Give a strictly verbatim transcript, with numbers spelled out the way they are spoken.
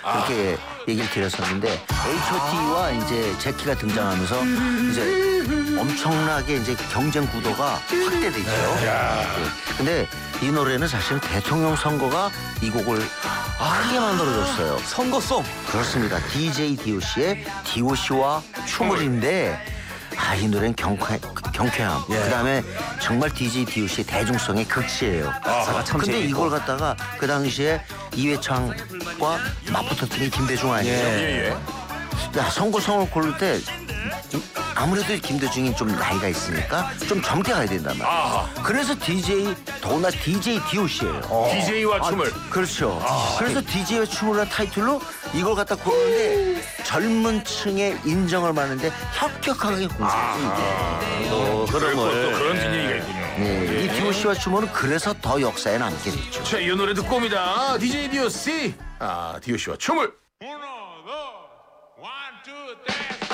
그렇게 얘기를 드렸었는데 에이치 오 티와 이제 제키가 등장하면서 이제 엄청나게 이제 경쟁 구도가 확대되죠. 네. 근데 이 노래는 사실은 대통령 선거가 이 곡을 크게 만들어줬어요. 선거송. 그렇습니다. 디제이 디오씨의 디오씨와 춤을인데 아, 이 노래는 경쾌, 경쾌함. 예. 그다음에 정말 디제이 디오씨의 대중성의 극치예요. 가사가 참 근데 재밌고. 이걸 갖다가 그 당시에 이회창과 맞붙었던 게 김대중 아니에요? 예. 예. 야, 선거성을 고를 때 아무래도 김대중이 좀 나이가 있으니까 좀 젊게 가야 된단 말이야. 아하. 그래서 디제이, 더구나 디제이 디오씨예요. 디제이와 춤을. 그렇죠. 그래서 디제이와 춤을한 타이틀로 이걸 갖다 고르는데 젊은 층의 인정을 받는데 혁혁하게 공세했어요. 또 그런 또 그런 뒷얘기가 있군요. 네, 이 디오씨와 춤은 그래서 더 역사에 남게 됐죠. 자, 이 노래 듣고 옵니다. 디제이 디오씨. 아, 디오씨와 춤을. Uno, dos, one, two, tres.